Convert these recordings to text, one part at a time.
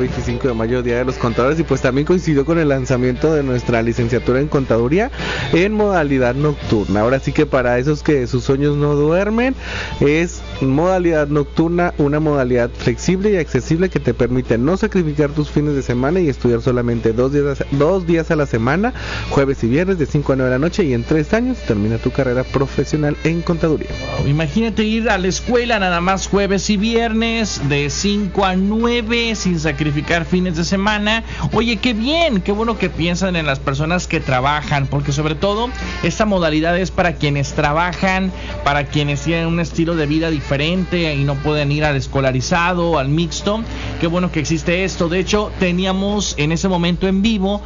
25 de mayo, Día de los Contadores, y pues también coincidió con el lanzamiento de nuestra licenciatura en Contaduría en modalidad nocturna. Ahora sí que para esos que sus sueños no duermen, es modalidad nocturna, una modalidad flexible y accesible que te permite no sacrificar tus fines de semana y estudiar solamente 2 días a la semana, jueves y viernes de 5 a 9 de la noche, y en 3 años termina tu carrera profesional en Contaduría. Imagínate ir a la escuela nada más jueves y viernes de 5 a 9 sin sacrificar fines de semana. Oye, qué bien, qué bueno que piensan en las personas que trabajan, porque sobre todo esta modalidad es para quienes trabajan, para quienes tienen un estilo de vida diferente y no pueden ir al escolarizado, al mixto. Qué bueno que existe esto. De hecho, teníamos en ese momento en vivo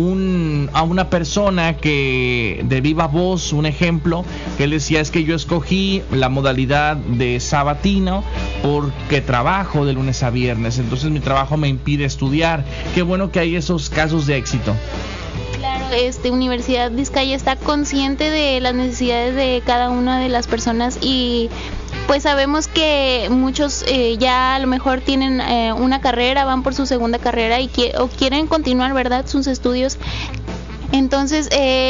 a una persona que de viva voz, un ejemplo, que él decía: es que yo escogí la modalidad de sabatino porque trabajo de lunes a viernes, entonces mi trabajo me impide estudiar. Qué bueno que hay esos casos de éxito. Claro, Universidad Vizcaya está consciente de las necesidades de cada una de las personas, y pues sabemos que muchos ya a lo mejor tienen una carrera, van por su segunda carrera o quieren continuar, ¿verdad?, sus estudios. Entonces,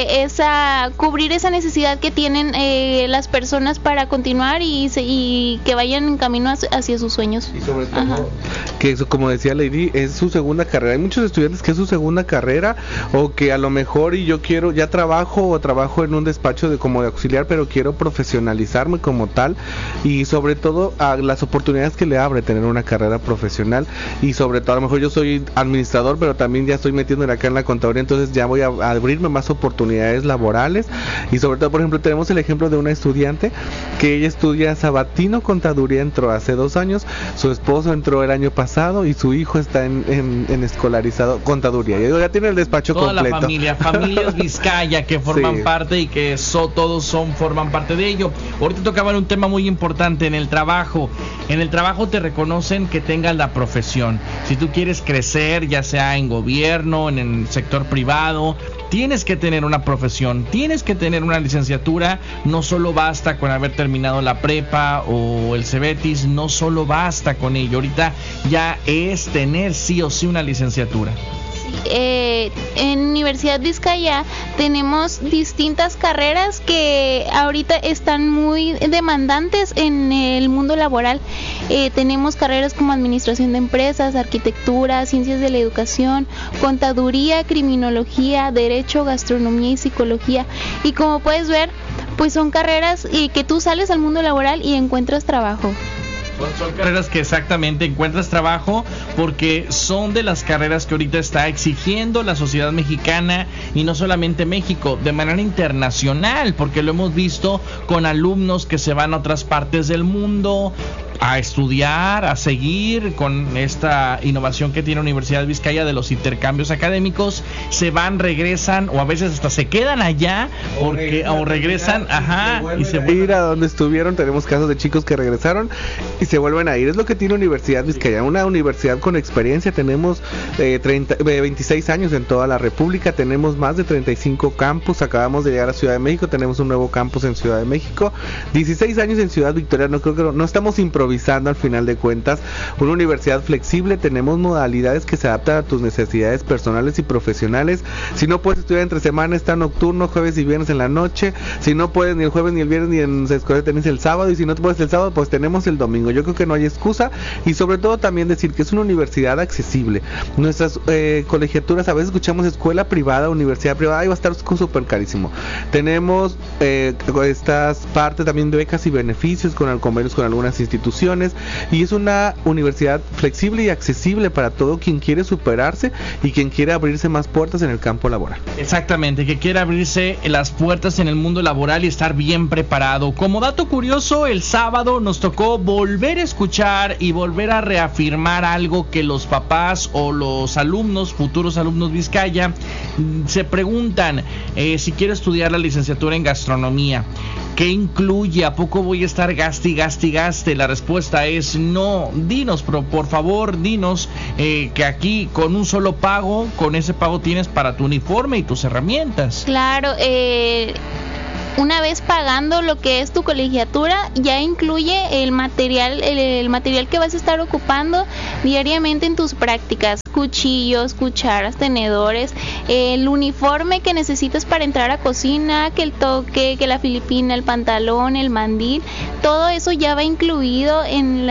cubrir esa necesidad que tienen las personas para continuar y que vayan en camino hacia sus sueños. Y sobre todo, que eso, como decía Lady, es su segunda carrera. Hay muchos estudiantes que es su segunda carrera, o que a lo mejor ya trabajo en un despacho como de auxiliar, pero quiero profesionalizarme como tal, y sobre todo a las oportunidades que le abre tener una carrera profesional. Y sobre todo, a lo mejor yo soy administrador, pero también ya estoy metiéndome acá en la contaduría, entonces ya voy a abrirme más oportunidades laborales. Y sobre todo, por ejemplo, tenemos el ejemplo de una estudiante que ella estudia sabatino contaduría, entró hace 2 años, su esposo entró el año pasado y su hijo está en escolarizado contaduría, y ya tiene el despacho toda completo. La familias Vizcaya que forman parte, y que forman parte de ello. Ahorita tocaban un tema muy importante en el trabajo. En el trabajo te reconocen que tengas la profesión. Si tú quieres crecer, ya sea en gobierno, en el sector privado, tienes que tener una profesión, tienes que tener una licenciatura. No solo basta con haber terminado la prepa o el Cebetis, no solo basta con ello. Ahorita ya es tener sí o sí una licenciatura. En Universidad Vizcaya tenemos distintas carreras que ahorita están muy demandantes en el mundo laboral. Tenemos carreras como administración de empresas, arquitectura, ciencias de la educación, contaduría, criminología, derecho, gastronomía y psicología. Y como puedes ver, pues son carreras que tú sales al mundo laboral y encuentras trabajo. Son carreras que exactamente encuentras trabajo, porque son de las carreras que ahorita está exigiendo la sociedad mexicana, y no solamente México, de manera internacional, porque lo hemos visto con alumnos que se van a otras partes del mundo a estudiar, a seguir con esta innovación que tiene Universidad Vizcaya de los intercambios académicos. Se van, regresan, o a veces hasta se quedan allá o regresan, y se vuelven a ir a donde estuvieron. Tenemos casos de chicos que regresaron y se vuelven a ir. Es lo que tiene Universidad Vizcaya, una universidad con experiencia. Tenemos 26 años en toda la República, tenemos más de 35 campus. Acabamos de llegar a Ciudad de México, tenemos un nuevo campus en Ciudad de México, 16 años en Ciudad Victoria. No estamos improvisando al final de cuentas. Una universidad flexible, tenemos modalidades que se adaptan a tus necesidades personales y profesionales. Si no puedes estudiar entre semana, está nocturno, jueves y viernes en la noche. Si no puedes ni el jueves ni el viernes ni en escuela, tenés el sábado, y si no puedes el sábado, pues tenemos el domingo. Yo creo que no hay excusa. Y sobre todo también decir que es una universidad accesible. Nuestras colegiaturas, a veces escuchamos escuela privada, universidad privada, ahí va a estar súper carísimo. Tenemos estas partes también de becas y beneficios con convenios con algunas instituciones, y es una universidad flexible y accesible para todo quien quiere superarse y quien quiere abrirse más puertas en el campo laboral. Exactamente, que quiere abrirse las puertas en el mundo laboral y estar bien preparado. Como dato curioso, el sábado nos tocó volver a escuchar y volver a reafirmar algo que los papás o los alumnos, futuros alumnos Vizcaya, se preguntan si quiero estudiar la licenciatura en gastronomía. ¿Qué incluye? ¿A poco voy a estar gaste? La respuesta es no. Dinos, por favor, dinos que aquí con un solo pago, con ese pago tienes para tu uniforme y tus herramientas. Claro, una vez pagando lo que es tu colegiatura, ya incluye el material que vas a estar ocupando diariamente en tus prácticas: cuchillos, cucharas, tenedores, el uniforme que necesitas para entrar a cocina, que el toque, que la filipina, el pantalón, el mandil, todo eso ya va incluido en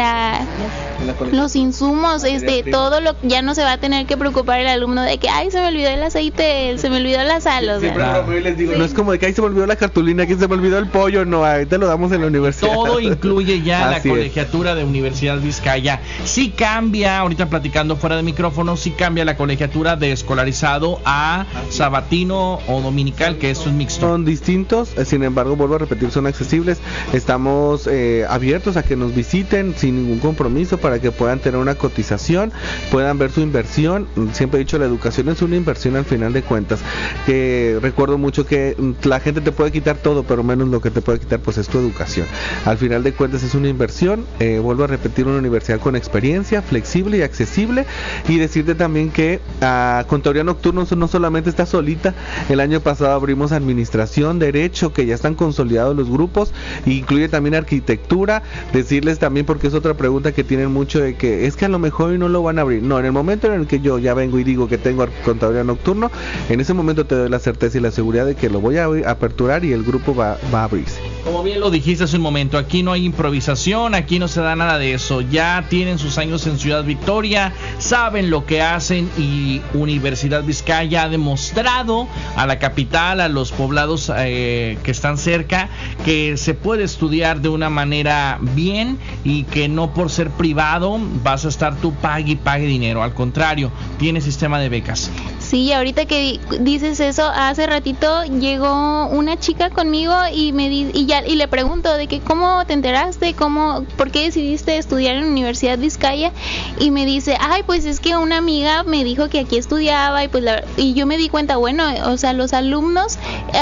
los insumos, todo lo ya no se va a tener que preocupar el alumno de que ay, se me olvidó el aceite, se me olvidó la sal. Siempre les digo, no es como de que ay, se me olvidó la cartulina, aquí se me olvidó el pollo, no, ahí te lo damos en la universidad. Todo incluye ya la Así colegiatura es. de Universidad Vizcaya. Sí cambia, ahorita platicando fuera de micrófono, sí cambia la colegiatura de escolarizado a sabatino o dominical, que es un mixto. Son distintos, sin embargo, vuelvo a repetir, son accesibles. Estamos abiertos a que nos visiten sin ningún compromiso para que puedan tener una cotización, puedan ver su inversión. Siempre he dicho, la educación es una inversión al final de cuentas. Que recuerdo mucho que la gente te puede quitar todo, pero menos lo que te puede quitar pues es tu educación. Al final de cuentas es una inversión. Vuelvo a repetir, una universidad con experiencia, flexible y accesible. Y decirte también que Contaduría Nocturno no solamente está solita. El año pasado abrimos administración, derecho, que ya están consolidados los grupos, incluye también arquitectura. Decirles también, porque es otra pregunta que tienen mucho, de que es que a lo mejor hoy no lo van a abrir. No, en el momento en el que yo ya vengo y digo que tengo Contaduría Nocturno, en ese momento te doy la certeza y la seguridad de que lo voy a aperturar y el grupo va a abrirse. Como bien lo dijiste hace un momento, aquí no hay improvisación, aquí no se da nada de eso. Ya tienen sus años en Ciudad Victoria, saben lo que hacen, y Universidad Vizcaya ha demostrado a la capital, a los poblados que están cerca, que se puede estudiar de una manera bien y que no por ser privado vas a estar tú pague dinero. Al contrario, tiene sistema de becas. Sí, ahorita que dices eso, hace ratito llegó una chica conmigo y le pregunto de que cómo te enteraste, por qué decidiste estudiar en Universidad Vizcaya, y me dice, ay, pues es que una amiga me dijo que aquí estudiaba, y yo me di cuenta, bueno, o sea, los alumnos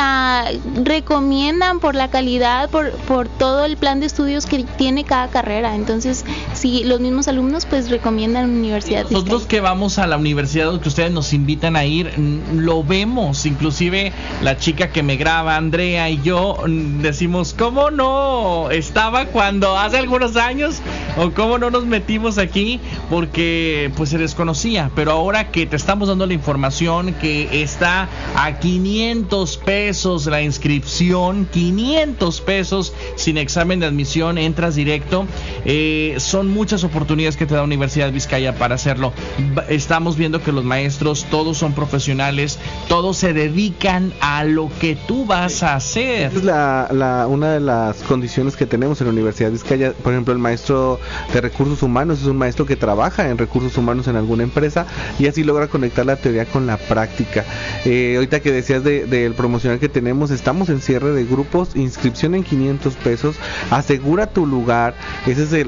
recomiendan por la calidad, por todo el plan de estudios que tiene cada carrera. Entonces, sí, los mismos alumnos pues recomiendan Universidad Vizcaya. Nosotros que vamos a la universidad, que ustedes nos invitan a ir, lo vemos. Inclusive la chica que me graba, Andrea, y yo decimos, ¿cómo no estaba cuando hace algunos años? O cómo no nos metimos aquí, porque pues se desconocía. Pero ahora que te estamos dando la información, que está a 500 pesos la inscripción, 500 pesos sin examen de admisión, entras directo. Son muchas oportunidades que te da Universidad Vizcaya para hacerlo. Estamos viendo que los maestros todos son profesionales, todos se dedican a lo que tú vas a hacer. Esa es una de las condiciones que tenemos en la Universidad Vizcaya. Por ejemplo, el maestro de recursos humanos es un maestro que trabaja en recursos humanos en alguna empresa y así logra conectar la teoría con la práctica. Ahorita que decías del promocional que tenemos, estamos en cierre de grupos, inscripción en 500 pesos, asegura tu lugar. Ese es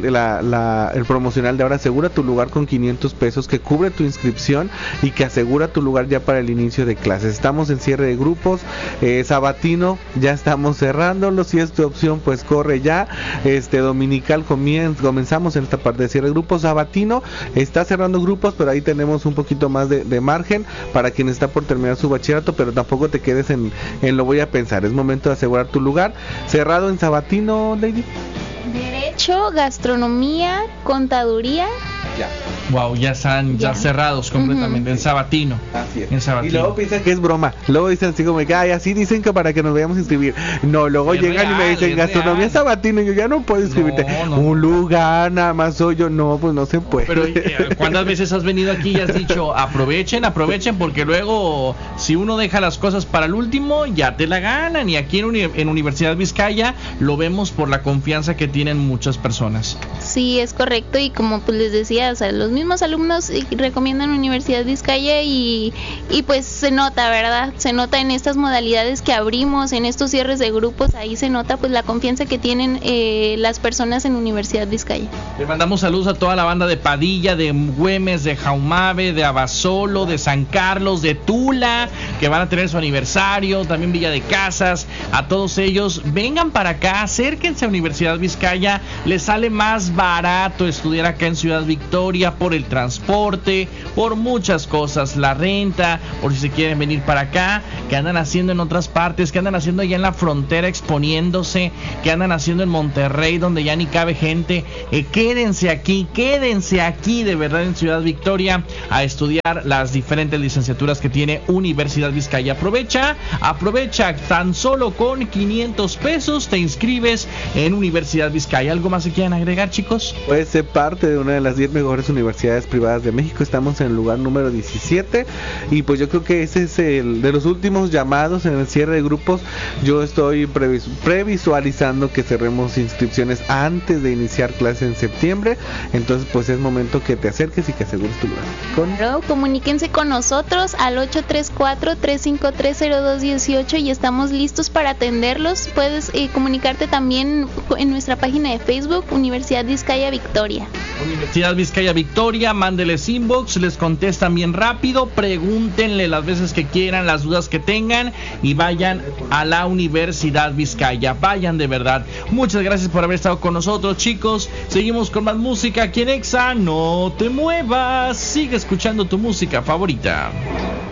el promocional de ahora, asegura tu lugar con 500 pesos, que cubre tu inscripción y que asegura tu lugar ya para el inicio de clases. Estamos en cierre de grupos. Sabatino ya estamos cerrándolo, si es tu opción pues corre ya. Dominical comenzamos en esta parte de cierre de grupos. Sabatino está cerrando grupos, pero ahí tenemos un poquito más de margen para quien está por terminar su bachillerato, pero tampoco te quedes en lo voy a pensar, es momento de asegurar tu lugar. Cerrado en Sabatino, Lady. Derecho, gastronomía, contaduría. Ya. Wow, ya están ya cerrados completamente. En Sabatino. Así es. En Sabatino. Y luego piensan que es broma. Luego dicen así como que, ay, así dicen que para que nos vayamos a inscribir. No, luego llegan y me dicen gastronomía Sabatino, y yo ya no puedo inscribirte. Un lugar, nada más soy yo. No, pues no se puede. Pero ¿cuántas veces has venido aquí y has dicho aprovechen, porque luego si uno deja las cosas para el último, ya te la ganan? Y aquí en Universidad Vizcaya lo vemos por la confianza que tienen muchas personas. Sí, es correcto, y como pues les decía, o sea, los mismos alumnos recomiendan Universidad Vizcaya y pues se nota, ¿verdad? Se nota en estas modalidades que abrimos, en estos cierres de grupos, ahí se nota pues la confianza que tienen las personas en Universidad Vizcaya. Le mandamos saludos a toda la banda de Padilla, de Güemes, de Jaumave, de Abasolo, de San Carlos, de Tula, que van a tener su aniversario, también Villa de Casas. A todos ellos, vengan para acá, acérquense a Universidad Vizcaya, les sale más barato estudiar acá en Ciudad Victoria. por el transporte, por muchas cosas, la renta, por si se quieren venir para acá, que andan haciendo en otras partes, que andan haciendo allá en la frontera exponiéndose, que andan haciendo en Monterrey donde ya ni cabe gente. Quédense aquí de verdad en Ciudad Victoria a estudiar las diferentes licenciaturas que tiene Universidad Vizcaya. Aprovecha, tan solo con 500 pesos te inscribes en Universidad Vizcaya. ¿Algo más que quieran agregar, chicos? Puede ser parte de una de las 10 mejores universidades privadas de México. Estamos en el lugar número 17 y pues yo creo que ese es el de los últimos llamados en el cierre de grupos. Yo estoy previsualizando que cerremos inscripciones antes de iniciar clases en septiembre, entonces pues es momento que te acerques y que asegures tu lugar. Claro, comuníquense con nosotros al 834-353-0218 y estamos listos para atenderlos. Puedes comunicarte también en nuestra página de Facebook, Universidad Vizcaya Victoria. Universidad Vizcaya Victoria, mándeles inbox, les contestan bien rápido, pregúntenle las veces que quieran, las dudas que tengan y vayan a la Universidad Vizcaya, vayan de verdad. Muchas gracias por haber estado con nosotros, chicos. Seguimos con más música aquí en Exa, no te muevas, sigue escuchando tu música favorita.